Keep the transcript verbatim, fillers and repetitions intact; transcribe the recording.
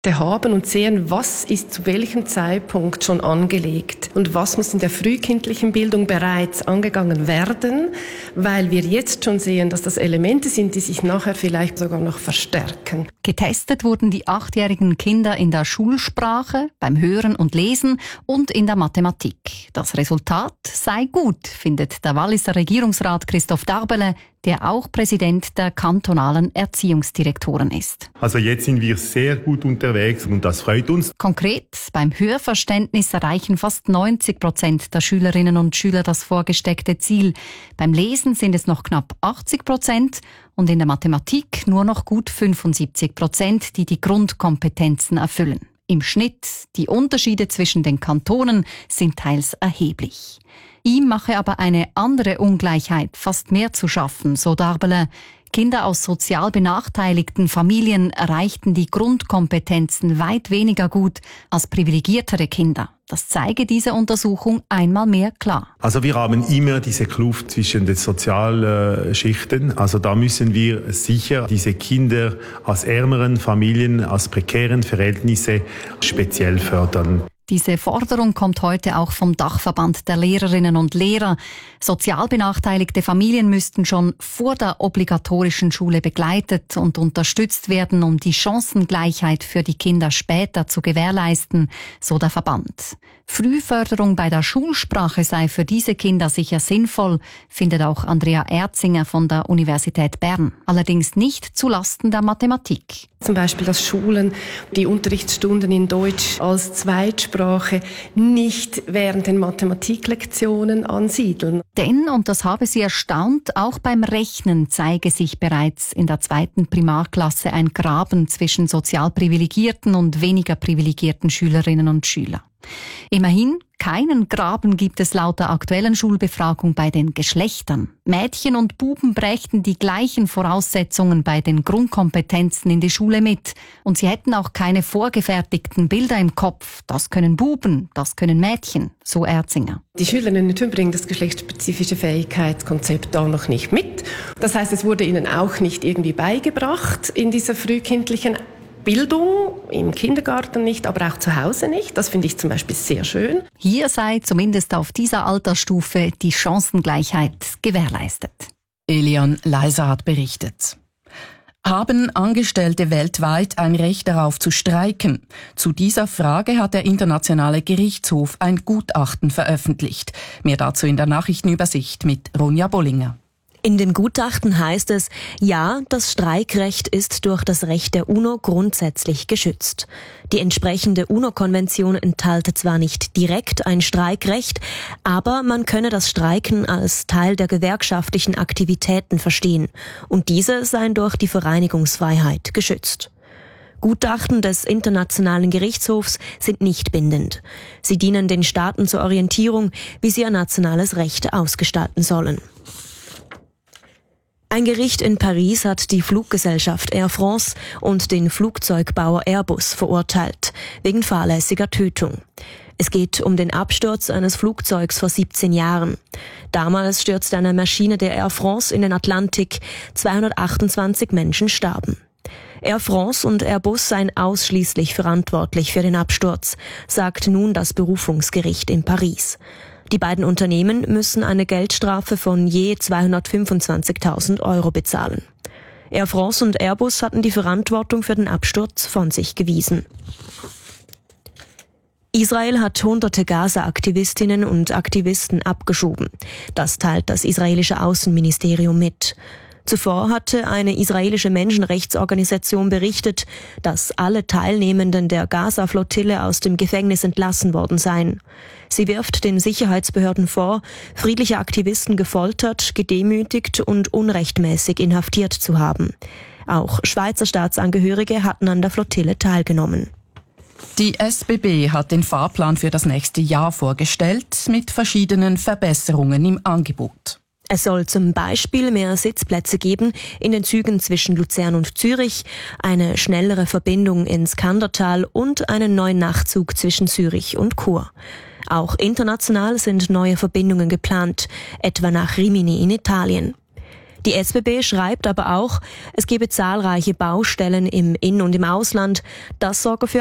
haben und sehen, was ist zu welchem Zeitpunkt schon angelegt und was muss in der frühkindlichen Bildung bereits angegangen werden, weil wir jetzt schon sehen, dass das Elemente sind, die sich nachher vielleicht sogar noch verstärken. Getestet wurden die achtjährigen Kinder in der Schulsprache, beim Hören und Lesen und in der Mathematik. Das Resultat sei gut, findet der Walliser Regierungsrat Christoph Darbele, der auch Präsident der kantonalen Erziehungsdirektoren ist. Also jetzt sind wir sehr gut unterwegs und das freut uns. Konkret, beim Hörverständnis erreichen fast neunzig Prozent der Schülerinnen und Schüler das vorgesteckte Ziel. Beim Lesen sind es noch knapp achtzig Prozent und in der Mathematik nur noch gut fünfundsiebzig Prozent, die die Grundkompetenzen erfüllen. Im Schnitt, die Unterschiede zwischen den Kantonen sind teils erheblich. Ihm mache aber eine andere Ungleichheit fast mehr zu schaffen, so Darbele. Kinder aus sozial benachteiligten Familien erreichten die Grundkompetenzen weit weniger gut als privilegiertere Kinder. Das zeige diese Untersuchung einmal mehr klar. Also wir haben immer diese Kluft zwischen den Sozialschichten. Also da müssen wir sicher diese Kinder aus ärmeren Familien, aus prekären Verhältnissen speziell fördern. Diese Forderung kommt heute auch vom Dachverband der Lehrerinnen und Lehrer. Sozial benachteiligte Familien müssten schon vor der obligatorischen Schule begleitet und unterstützt werden, um die Chancengleichheit für die Kinder später zu gewährleisten, so der Verband. Frühförderung bei der Schulsprache sei für diese Kinder sicher sinnvoll, findet auch Andrea Erzinger von der Universität Bern. Allerdings nicht zulasten der Mathematik. Zum Beispiel, dass Schulen die Unterrichtsstunden in Deutsch als Zweitsprache nicht während den Mathematiklektionen ansiedeln. Denn, und das habe sie erstaunt, auch beim Rechnen zeige sich bereits in der zweiten Primarklasse ein Graben zwischen sozial privilegierten und weniger privilegierten Schülerinnen und Schülern. Immerhin, keinen Graben gibt es laut der aktuellen Schulbefragung bei den Geschlechtern. Mädchen und Buben brächten die gleichen Voraussetzungen bei den Grundkompetenzen in die Schule mit. Und sie hätten auch keine vorgefertigten Bilder im Kopf. Das können Buben, das können Mädchen, so Erzinger. Die Schülerinnen und Schüler bringen das geschlechtsspezifische Fähigkeitskonzept auch noch nicht mit. Das heißt, es wurde ihnen auch nicht irgendwie beigebracht in dieser frühkindlichen Bildung, im Kindergarten nicht, aber auch zu Hause nicht. Das finde ich zum Beispiel sehr schön. Hier sei zumindest auf dieser Altersstufe die Chancengleichheit gewährleistet. Elian Leiser hat berichtet. Haben Angestellte weltweit ein Recht darauf zu streiken? Zu dieser Frage hat der Internationale Gerichtshof ein Gutachten veröffentlicht. Mehr dazu in der Nachrichtenübersicht mit Ronja Bollinger. In dem Gutachten heißt es, ja, das Streikrecht ist durch das Recht der UNO grundsätzlich geschützt. Die entsprechende UNO-Konvention enthalte zwar nicht direkt ein Streikrecht, aber man könne das Streiken als Teil der gewerkschaftlichen Aktivitäten verstehen und diese seien durch die Vereinigungsfreiheit geschützt. Gutachten des Internationalen Gerichtshofs sind nicht bindend. Sie dienen den Staaten zur Orientierung, wie sie ihr nationales Recht ausgestalten sollen. Ein Gericht in Paris hat die Fluggesellschaft Air France und den Flugzeugbauer Airbus verurteilt, wegen fahrlässiger Tötung. Es geht um den Absturz eines Flugzeugs vor siebzehn Jahren. Damals stürzte eine Maschine der Air France in den Atlantik, zweihundertachtundzwanzig Menschen starben. Air France und Airbus seien ausschließlich verantwortlich für den Absturz, sagt nun das Berufungsgericht in Paris. Die beiden Unternehmen müssen eine Geldstrafe von je zweihundertfünfundzwanzigtausend Euro bezahlen. Air France und Airbus hatten die Verantwortung für den Absturz von sich gewiesen. Israel hat hunderte Gaza-Aktivistinnen und Aktivisten abgeschoben. Das teilt das israelische Außenministerium mit. Zuvor hatte eine israelische Menschenrechtsorganisation berichtet, dass alle Teilnehmenden der Gaza-Flottille aus dem Gefängnis entlassen worden seien. Sie wirft den Sicherheitsbehörden vor, friedliche Aktivisten gefoltert, gedemütigt und unrechtmäßig inhaftiert zu haben. Auch Schweizer Staatsangehörige hatten an der Flottille teilgenommen. Die S B B hat den Fahrplan für das nächste Jahr vorgestellt, mit verschiedenen Verbesserungen im Angebot. Es soll zum Beispiel mehr Sitzplätze geben in den Zügen zwischen Luzern und Zürich, eine schnellere Verbindung ins Kandertal und einen neuen Nachtzug zwischen Zürich und Chur. Auch international sind neue Verbindungen geplant, etwa nach Rimini in Italien. Die S B B schreibt aber auch, es gebe zahlreiche Baustellen im In- und im Ausland. Das sorge für